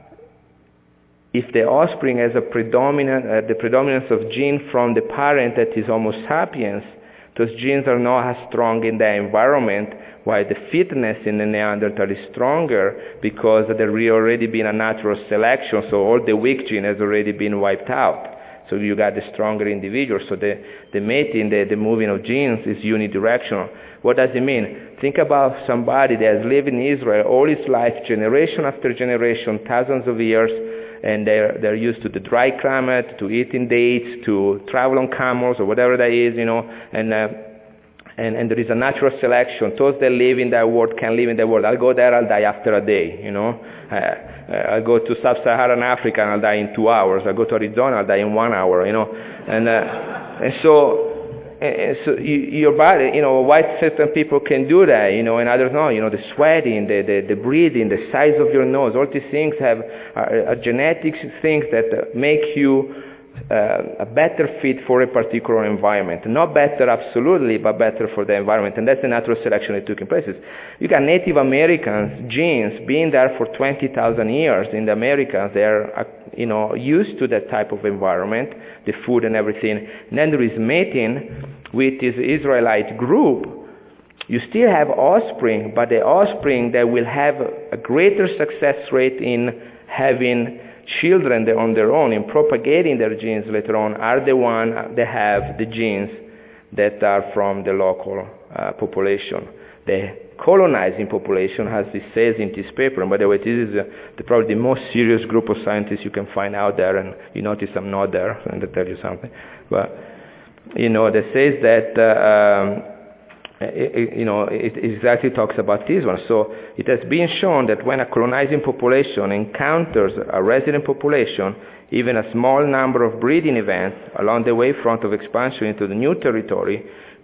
if the offspring has a predominant, uh, the predominance of gene from the parent that is Homo sapiens, those genes are not as strong in the environment, while the fitness in the Neanderthal is stronger because there has already been a natural selection, so all the weak gene has already been wiped out. So you got the stronger individual. So the, the mating, the, the moving of genes is unidirectional. What does it mean? Think about somebody that has lived in Israel all his life, generation after generation, thousands of years, and they're, they're used to the dry climate, to eating dates, to travel on camels or whatever that is, you know, and, uh, and, and there is a natural selection. Those that live in that world can live in that world. I'll go there, I'll die after a day, you know. Uh, I'll go to sub-Saharan Africa and I'll die in two hours. I'll go to Arizona, I'll die in one hour, you know. And, uh, and so, and so you, your body, you know, white certain people can do that, you know, and others not. You know, the sweating, the, the, the breathing, the size of your nose, all these things have are, are genetic things that make you uh, a better fit for a particular environment. Not better absolutely, but better for the environment. And that's the natural selection that took in place. You got Native Americans, genes, being there for twenty thousand years in the Americas. They're, uh, you know, used to that type of environment, the food and everything. And then there is mating with this Israelite group. You still have offspring, but the offspring that will have a greater success rate in having children on their own, in propagating their genes later on, are the ones that have the genes that are from the local uh, population. The colonizing population, as it says in this paper, and by the way, this is uh, the, probably the most serious group of scientists you can find out there, and you notice I'm not there, and to tell you something. But, you know, that says that, uh, um, it, it, you know, it exactly talks about this one. So it has been shown that when a colonizing population encounters a resident population, even a small number of breeding events along the wavefront of expansion into the new territory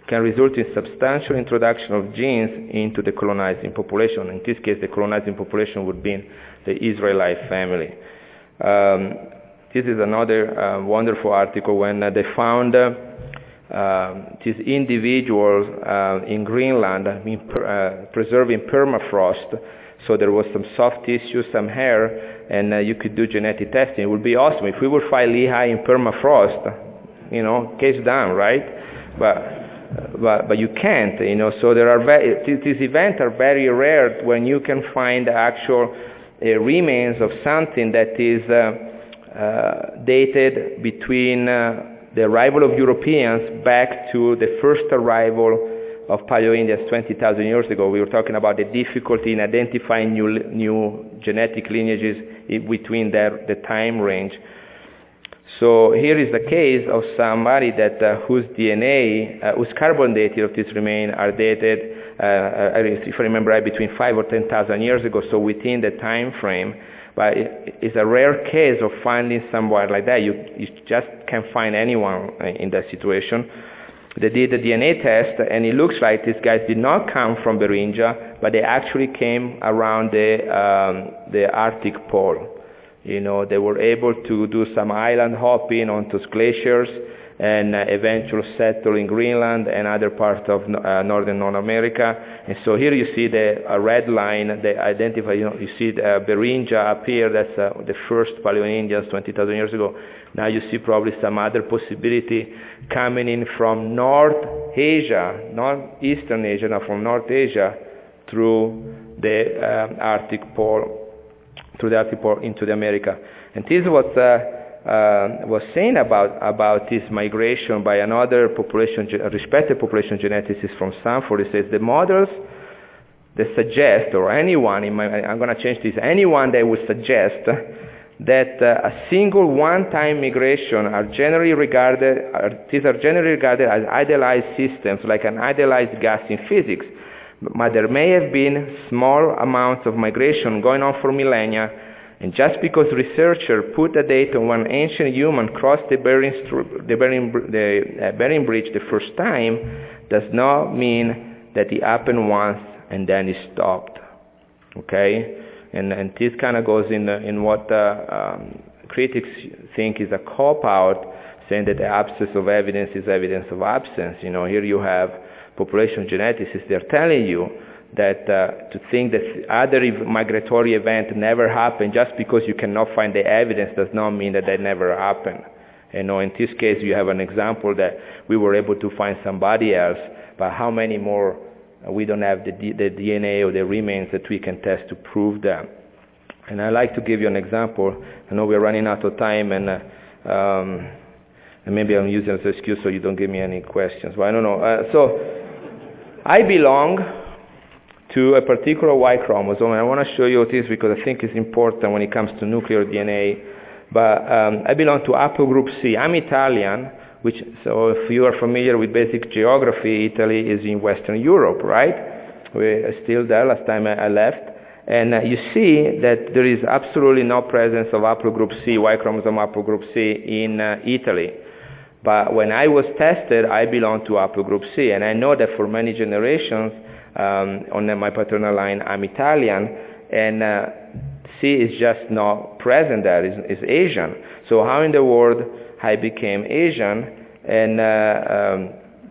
can result in substantial introduction of genes into the colonizing population. In this case, the colonizing population would be the Israelite family. Um, this is another uh, wonderful article when uh, they found uh, uh, these individuals uh, in Greenland in per, uh, preserved in permafrost. So there was some soft tissue, some hair, and uh, you could do genetic testing. It would be awesome if we would find Lehi in permafrost. You know, case done, right? But But, but you can't, you know, so there are very, these events are very rare when you can find actual uh, remains of something that is uh, uh, dated between uh, the arrival of Europeans back to the first arrival of Paleo-Indians twenty thousand years ago. We were talking about the difficulty in identifying new, new genetic lineages in between their, the time range. So here is the case of somebody that uh, whose D N A, uh, whose carbon dating of this remain are dated, uh, if I remember right, between five or ten thousand years ago, so within the time frame. But it, it's a rare case of finding someone like that. You, you just can't find anyone in that situation. They did the D N A test, and it looks like these guys did not come from Beringia, but they actually came around the, um, the Arctic pole. You know, they were able to do some island hopping onto glaciers and uh, eventually settle in Greenland and other parts of uh, northern North America. And so here you see the uh, red line. They identify, you know, you see the, uh, Beringia up here. That's uh, the first Paleo-Indians twenty thousand years ago. Now you see probably some other possibility coming in from North Asia, not Eastern Asia, not from North Asia through the um, Arctic pole. through the Arctic pole into the America. And this is what uh, uh, was saying about, about this migration by another population, a respected population geneticist from Stanford. He says the models that suggest, or anyone, in my, I'm going to change this, anyone that would suggest that uh, a single one-time migration are generally regarded, are, these are generally regarded as idealized systems, like an idealized gas in physics. But there may have been small amounts of migration going on for millennia, and just because researchers put a date on when ancient human crossed the Bering, the Bering, the, uh, Bering Bridge the first time, does not mean that it happened once and then it stopped. Okay, and and this kind of goes in the, in what uh, um, critics think is a cop-out, saying that the absence of evidence is evidence of absence. You know, here you have population geneticists, they're telling you that uh, to think that other ev- migratory event never happened just because you cannot find the evidence does not mean that that never happened. You know, in this case, you have an example that we were able to find somebody else, but how many more? Uh, we don't have the, D- the D N A or the remains that we can test to prove that. And I'd like to give you an example. I know we're running out of time, and uh, um, and maybe I'm using it as an excuse so you don't give me any questions, but I don't know. Uh, so. I belong to a particular Y chromosome, and I want to show you this because I think it's important when it comes to nuclear D N A. But um, I belong to haplogroup C. I'm Italian, which, so if you are familiar with basic geography, Italy is in Western Europe, right? We're still there, last time I left. And uh, you see that there is absolutely no presence of haplogroup C, Y chromosome haplogroup C in uh, Italy. But when I was tested, I belonged to haplogroup C, and I know that for many generations um, on my paternal line, I'm Italian, and uh, C is just not present there, it's, it's Asian. So how in the world I became Asian, and uh, um,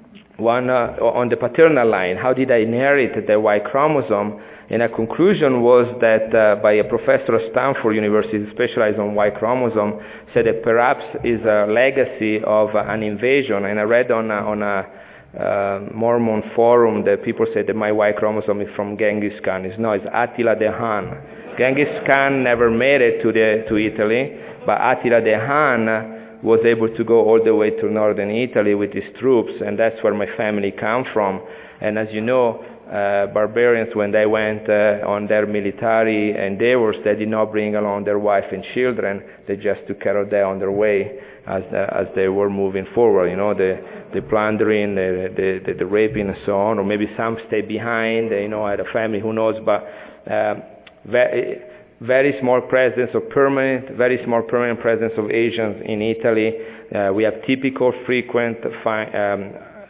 one uh, on the paternal line, how did I inherit the Y chromosome? And a conclusion was that uh, by a professor at Stanford University specialized on Y chromosome, said that perhaps is a legacy of uh, an invasion. And I read on a, on a uh, Mormon forum that people said that my Y chromosome is from Genghis Khan. It's no, it's Attila the Hun. Genghis Khan never made it to, the, to Italy, but Attila the Hun was able to go all the way to northern Italy with his troops, and that's where my family come from. And as you know, Uh, barbarians, when they went uh, on their military endeavors, they did not bring along their wife and children. They just took care of them on their way as uh, as they were moving forward. You know, the the plundering, the, the the the raping, and so on. Or maybe some stayed behind. You know, had a family. Who knows? But uh, very very small presence of permanent, very small permanent presence of Asians in Italy. Uh, we have typical, frequent. Fi- um,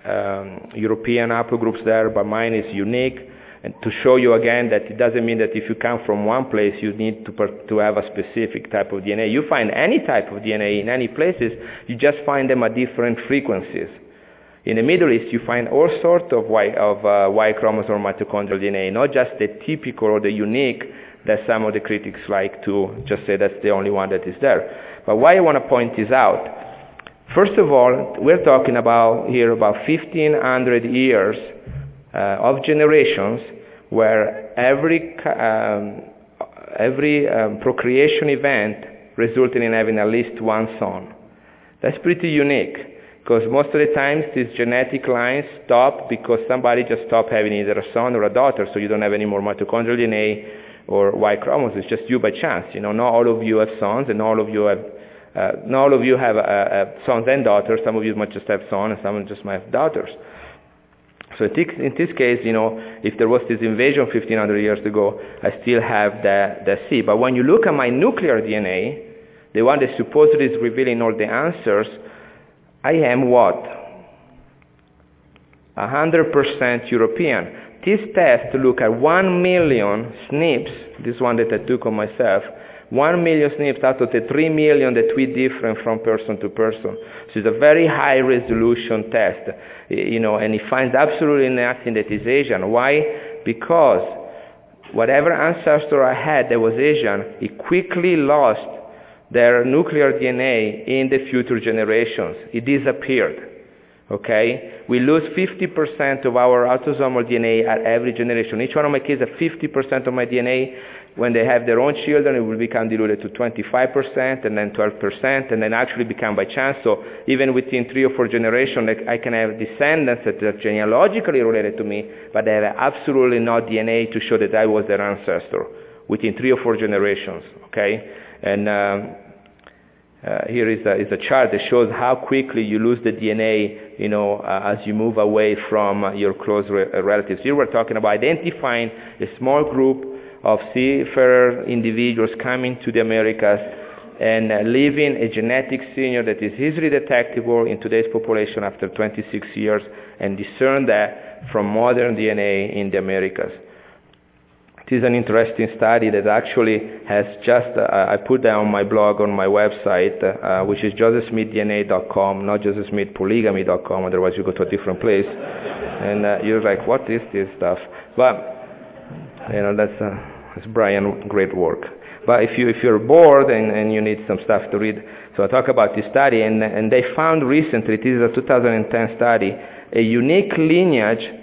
um, European haplogroups there, but mine is unique. And to show you again that it doesn't mean that if you come from one place, you need to, per- to have a specific type of D N A. You find any type of D N A in any places, you just find them at different frequencies. In the Middle East, you find all sorts of Y, of, uh, Y chromosome mitochondrial D N A, not just the typical or the unique that some of the critics like to just say that's the only one that is there. But why I want to point this out, first of all, we're talking about here about fifteen hundred years uh, of generations where every, um, every um, procreation event resulted in having at least one son. That's pretty unique, because most of the times these genetic lines stop because somebody just stopped having either a son or a daughter, so you don't have any more mitochondrial D N A or Y chromosomes. It's just you by chance. You know, not all of you have sons, and all of you have, uh, not all of you have uh, uh, sons and daughters. Some of you might just have sons, and some just might have daughters. So in this case, you know, if there was this invasion fifteen hundred years ago, I still have the, the C. But when you look at my nuclear D N A, the one that supposedly is revealing all the answers, I am what? one hundred percent European. This test look at one million S N Ps, this one that I took on myself, one million S N Ps out of the three million that we different from person to person. So it's a very high resolution test, you know, and it finds absolutely nothing that is Asian. Why? Because whatever ancestor I had that was Asian, it quickly lost their nuclear D N A in the future generations. It disappeared. Okay? We lose fifty percent of our autosomal D N A at every generation. Each one of my kids have fifty percent of my D N A. When they have their own children, it will become diluted to twenty-five percent and then twelve percent and then actually become by chance. So even within three or four generations, I can have descendants that are genealogically related to me, but they have absolutely no D N A to show that I was their ancestor within three or four generations. Okay? And um, Uh, here is a, is a chart that shows how quickly you lose the D N A, you know, uh, as you move away from uh, your close re- relatives. Here we're talking about identifying a small group of seafarer individuals coming to the Americas and uh, leaving a genetic signal that is easily detectable in today's population after twenty-six years, and discern that from modern D N A in the Americas. It is an interesting study that actually has just, uh, I put that on my blog, on my website, uh, which is joseph smith d n a dot com, not joseph smith polygamy dot com, otherwise you go to a different place. And uh, you're like, what is this stuff? But, you know, that's, uh, that's Brian, great work. But if, you, if you're bored and, and you need some stuff to read, so I talk about this study, and, and they found recently, this is a two thousand ten study, a unique lineage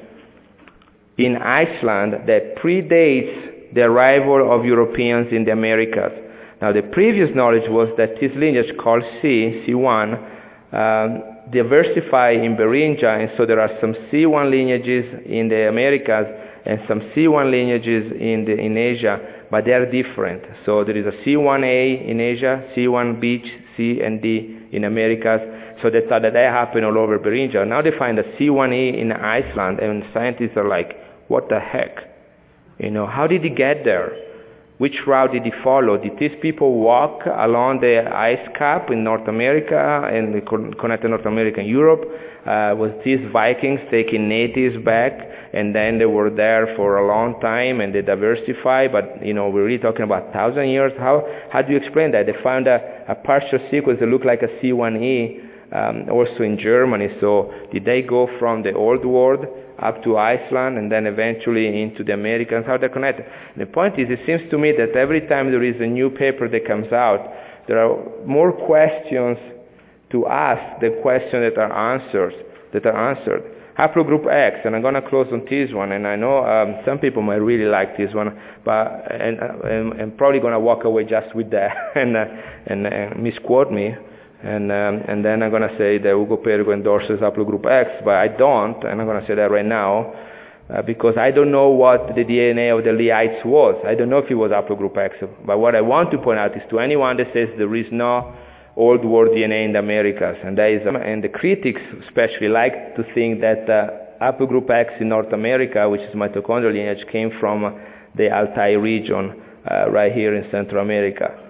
in Iceland that predates the arrival of Europeans in the Americas. Now, the previous knowledge was that this lineage called C, C one, um, diversify in Beringia, and so there are some C one lineages in the Americas and some C one lineages in, the, in Asia, but they are different. So there is a C one A in Asia, C one B, C and D in Americas. So they thought that that happened all over Beringia. Now they find a C one E in Iceland, and scientists are like, what the heck? You know, how did he get there? Which route did he follow? Did these people walk along the ice cap in North America and connected North America and Europe? Uh, was these Vikings taking natives back, and then they were there for a long time and they diversified? But, you know, we're really talking about a thousand years. How, how do you explain that? They found a, a partial sequence that looked like a C one E um, also in Germany. So did they go from the old world up to Iceland and then eventually into the Americas? How they're connected? The point is, it seems to me that every time there is a new paper that comes out, there are more questions to ask than questions that are answers that are answered. Haplogroup X, and I'm going to close on this one, and I know um, some people might really like this one, but and, and, and probably going to walk away just with that and, uh, and, and misquote me. And um, and then I'm going to say that Ugo Perego endorses haplogroup X, but I don't, and I'm going to say that right now, uh, because I don't know what the D N A of the Lehites was. I don't know if it was haplogroup X, but what I want to point out is to anyone that says there is no old world D N A in the Americas, and that is, um, and the critics especially like to think that uh, haplogroup X in North America, which is mitochondrial lineage, came from the Altai region uh, right here in Central America.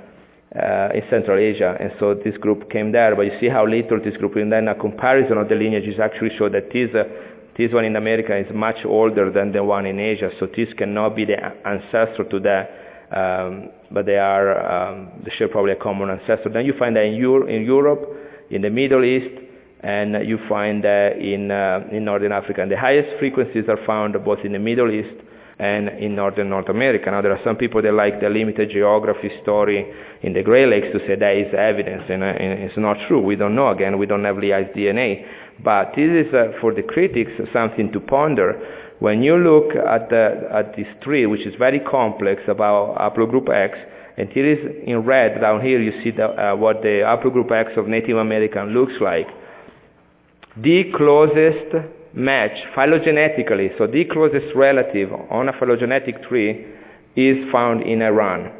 uh, in Central Asia, and so this group came there. But you see how little this group, and then a comparison of the lineages actually showed that this, uh, this one in America is much older than the one in Asia, so this cannot be the ancestor to that, um, but they are, um, they share probably a common ancestor. Then you find that in, Euro- in Europe, in the Middle East, and you find that in, uh, in Northern Africa. And the highest frequencies are found both in the Middle East and in Northern North America. Now there are some people that like the limited geography story in the Great Lakes to say that is evidence, and, uh, and it's not true. We don't know. Again, we don't have Lehi's D N A. But this is, uh, for the critics, something to ponder. When you look at, the, at this tree, which is very complex about haplogroup X, and here is in red down here, you see the, uh, what the haplogroup X of Native American looks like. The closest match phylogenetically, so the closest relative on a phylogenetic tree is found in Iran.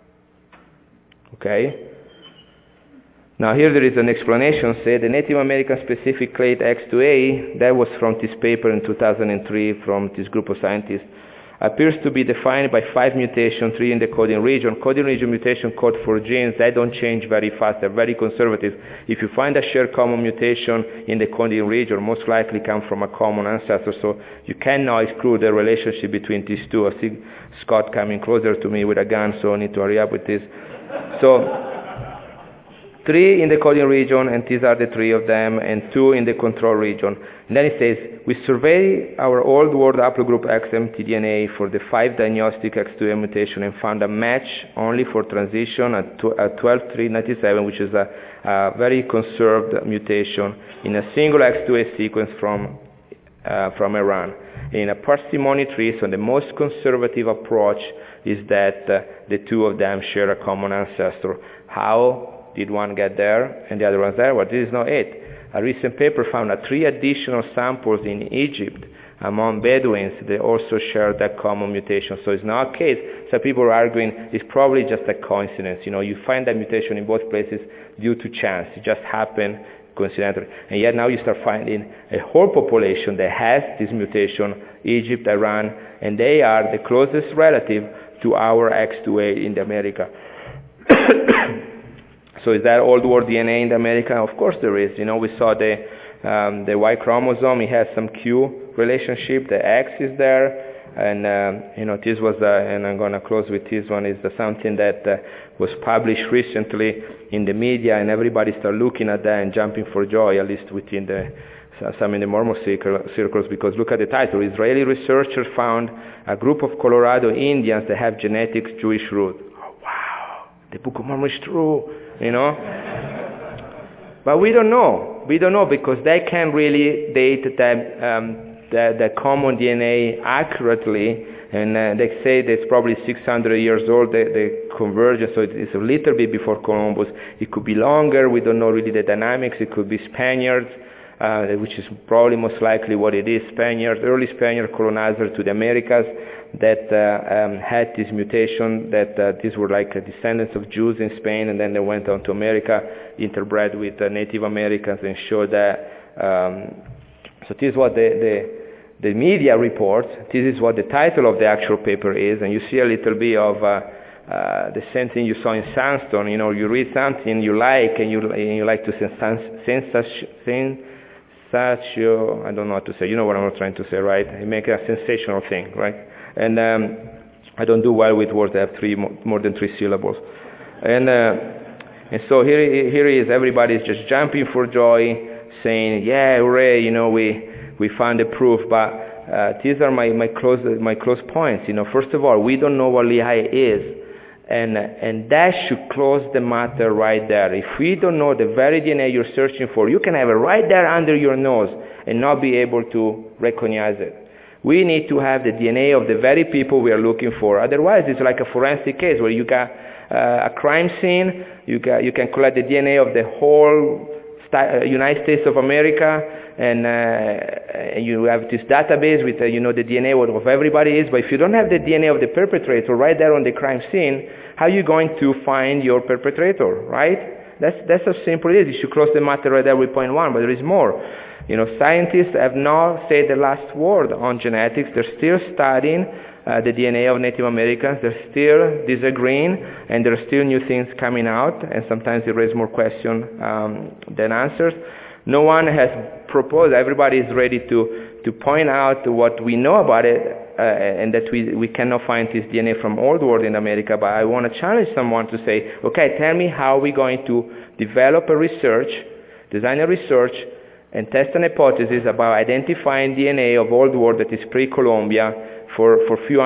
Okay? Now here there is an explanation, say the Native American specific clade X two A, that was from this paper in two thousand three from this group of scientists, appears to be defined by five mutations, three in the coding region. Coding region mutation code for genes that don't change very fast, they're very conservative. If you find a shared common mutation in the coding region, most likely come from a common ancestor, so you cannot exclude the relationship between these two. I see Scott coming closer to me with a gun, so I need to hurry up with this. So, three in the coding region, and these are the three of them, and two in the control region. And then it says, we surveyed our old world haplogroup X M T D N A for the five diagnostic X two A mutation and found a match only for transition at twelve three ninety-seven, which is a, a very conserved mutation in a single X two A sequence from, uh, from Iran. In a parsimony tree, so the most conservative approach is that uh, the two of them share a common ancestor. How did one get there and the other one's there? Well, this is not it. A recent paper found that three additional samples in Egypt among Bedouins, they also share that common mutation. So it's not a case. So people are arguing it's probably just a coincidence. You know, you find that mutation in both places due to chance. It just happened coincidentally. And yet now you start finding a whole population that has this mutation, Egypt, Iran, and they are the closest relative to our X two A in the America. So is that old world D N A in the America? Of course there is. You know, we saw the um, the Y chromosome. It has some Q relationship. The X is there, and um, you know, this was, uh, and I'm going to close with this one. Is something that uh, was published recently in the media, and everybody started looking at that and jumping for joy, at least within the some in the Mormon circles, because look at the title. Israeli researchers found a group of Colorado Indians that have genetic Jewish root. Oh, wow, the Book of Mormon is true. You know, but we don't know. We don't know because they can't really date that um, the, the common D N A accurately, and uh, they say that it's probably six hundred years old. The, the convergence, so it's a little bit before Columbus. It could be longer. We don't know really the dynamics. It could be Spaniards, uh, which is probably most likely what it is. Spaniards, early Spaniard colonizers to the Americas, that uh, um, had this mutation, that uh, these were like uh, descendants of Jews in Spain, and then they went on to America, interbred with uh, Native Americans, and showed that. Um, so this is what the, the, the media reports. This is what the title of the actual paper is, and you see a little bit of uh, uh, the same thing you saw in Sandstone. You know, you read something you like, and you, and you like to sensation. I don't know what to say. You know what I'm trying to say, right? You make a sensational thing, right? And um, I don't do well with words that have three more than three syllables. And uh, and so here here is everybody's just jumping for joy, saying, "Yeah, hooray! You know, we we found the proof." But uh, these are my my close my close points. You know, first of all, we don't know what Lehi is, and and that should close the matter right there. If we don't know the very D N A you're searching for, you can have it right there under your nose and not be able to recognize it. We need to have the D N A of the very people we are looking for. Otherwise, it's like a forensic case where you got uh, a crime scene, you, got, you can collect the D N A of the whole sta- uh, United States of America, and, uh, and you have this database with, uh, you know, the D N A of everybody is. But if you don't have the D N A of the perpetrator right there on the crime scene, how are you going to find your perpetrator, right? That's, that's how simple it is. You should close the matter right there with point one, but there is more. You know, scientists have not said the last word on genetics. They're still studying uh, the D N A of Native Americans. They're still disagreeing, and there are still new things coming out, and sometimes they raise more questions um, than answers. No one has proposed. Everybody is ready to, to point out what we know about it, uh, and that we, we cannot find this D N A from Old World in America, but I want to challenge someone to say, okay, tell me how we're going to develop a research, design a research, and test an hypothesis about identifying D N A of Old World that is pre-Columbia for, for few